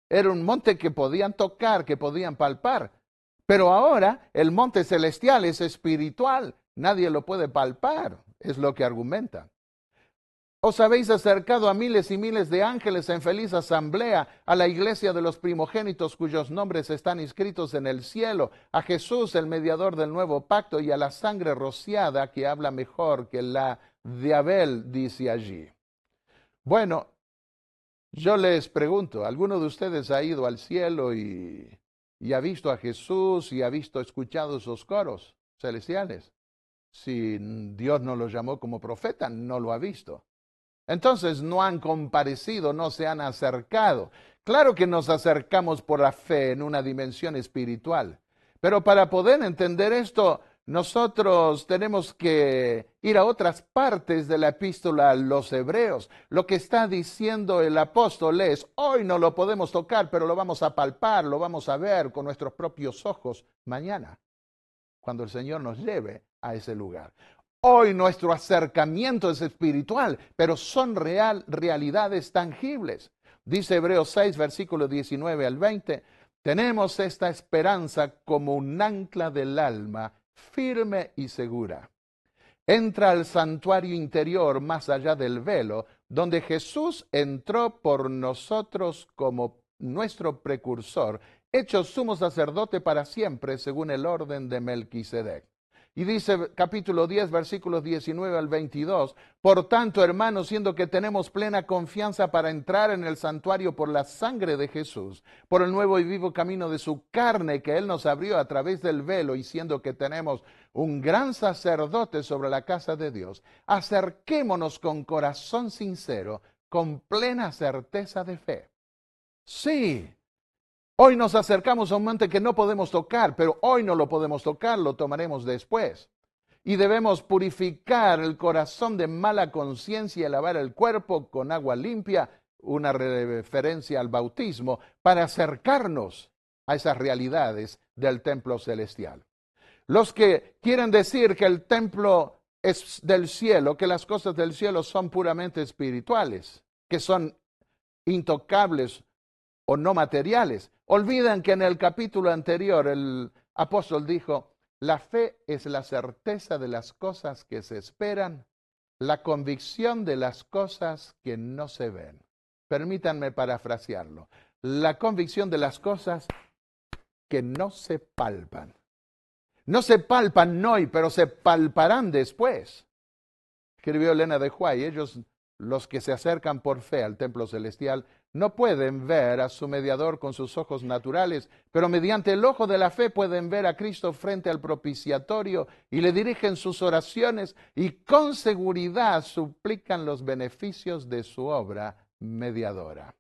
Era un monte que podían tocar, que podían palpar. Pero ahora el monte celestial es espiritual. Nadie lo puede palpar, es lo que argumenta. Os habéis acercado a miles y miles de ángeles en feliz asamblea, a la iglesia de los primogénitos cuyos nombres están inscritos en el cielo, a Jesús, el mediador del nuevo pacto, y a la sangre rociada que habla mejor que la de Abel, dice allí. Bueno, yo les pregunto, ¿alguno de ustedes ha ido al cielo y ha visto a Jesús y ha escuchado esos coros celestiales? Si Dios no lo llamó como profeta, no lo ha visto. Entonces no han comparecido, no se han acercado. Claro que nos acercamos por la fe en una dimensión espiritual, pero para poder entender esto, nosotros tenemos que ir a otras partes de la epístola a los Hebreos. Lo que está diciendo el apóstol es, hoy no lo podemos tocar, pero lo vamos a palpar, lo vamos a ver con nuestros propios ojos mañana, cuando el Señor nos lleve a ese lugar. Hoy nuestro acercamiento es espiritual, pero son realidades tangibles. Dice Hebreos 6, versículo 19 al 20, tenemos esta esperanza como un ancla del alma, firme y segura. Entra al santuario interior más allá del velo, donde Jesús entró por nosotros como nuestro precursor, hecho sumo sacerdote para siempre, según el orden de Melquisedec. Y dice capítulo 10, versículos 19 al 22, por tanto, hermanos, siendo que tenemos plena confianza para entrar en el santuario por la sangre de Jesús, por el nuevo y vivo camino de su carne que Él nos abrió a través del velo, y siendo que tenemos un gran sacerdote sobre la casa de Dios, acerquémonos con corazón sincero, con plena certeza de fe. Sí. Hoy nos acercamos a un monte que no podemos tocar, pero hoy no lo podemos tocar, lo tomaremos después. Y debemos purificar el corazón de mala conciencia y lavar el cuerpo con agua limpia, una referencia al bautismo, para acercarnos a esas realidades del templo celestial. Los que quieren decir que el templo es del cielo, que las cosas del cielo son puramente espirituales, que son intocables o no materiales, olvidan que en el capítulo anterior el apóstol dijo, la fe es la certeza de las cosas que se esperan, la convicción de las cosas que no se ven. Permítanme parafrasearlo. La convicción de las cosas que no se palpan. No se palpan hoy, pero se palparán después. Escribió Elena de White, ellos, los que se acercan por fe al templo celestial, no pueden ver a su mediador con sus ojos naturales, pero mediante el ojo de la fe pueden ver a Cristo frente al propiciatorio y le dirigen sus oraciones y con seguridad suplican los beneficios de su obra mediadora.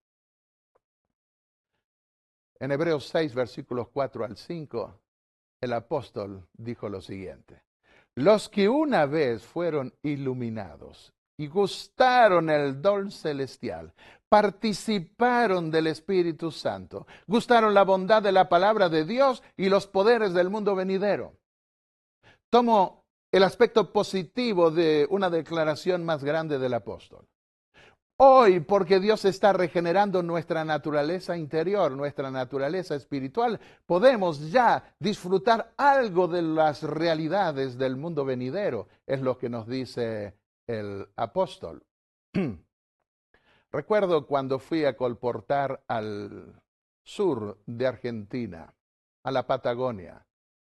En Hebreos 6, versículos 4 al 5, el apóstol dijo lo siguiente: los que una vez fueron iluminados y gustaron el don celestial, participaron del Espíritu Santo, gustaron la bondad de la palabra de Dios y los poderes del mundo venidero. Tomo el aspecto positivo de una declaración más grande del apóstol. Hoy, porque Dios está regenerando nuestra naturaleza interior, nuestra naturaleza espiritual, podemos ya disfrutar algo de las realidades del mundo venidero. Es lo que nos dice el apóstol. Recuerdo cuando fui a colportar al sur de Argentina, a la Patagonia.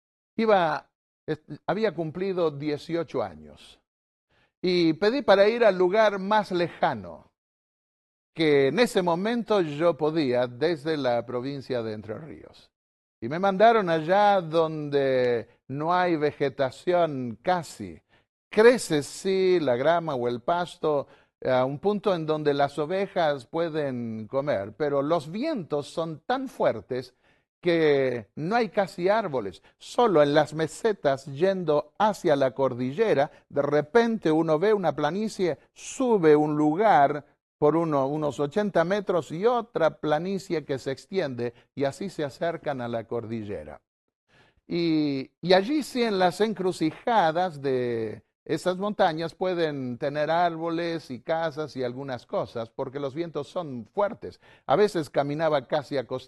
Había cumplido 18 años y pedí para ir al lugar más lejano que en ese momento yo podía desde la provincia de Entre Ríos. Y me mandaron allá donde no hay vegetación casi. Crece sí la grama o el pasto a un punto en donde las ovejas pueden comer, pero los vientos son tan fuertes que no hay casi árboles. Solo en las mesetas yendo hacia la cordillera, de repente uno ve una planicie, sube un lugar por unos 80 metros y otra planicie que se extiende y así se acercan a la cordillera. Y allí sí en las encrucijadas de Estas montañas pueden tener árboles y casas y algunas cosas porque los vientos son fuertes. A veces caminaba casi acostado